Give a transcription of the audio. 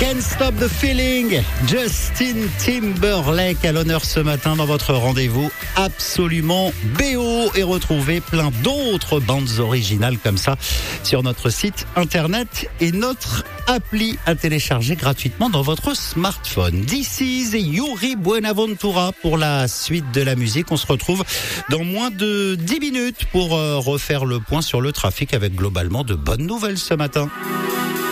Can't Stop the Feeling, Justin Timberlake à l'honneur ce matin dans votre rendez-vous absolument BO, et retrouvez plein d'autres bandes originales comme ça sur notre site internet et notre appli à télécharger gratuitement dans votre smartphone. This is Yuri Buenaventura pour la suite de la musique. On se retrouve dans moins de 10 minutes pour refaire le point sur le trafic avec globalement de bonnes nouvelles ce matin.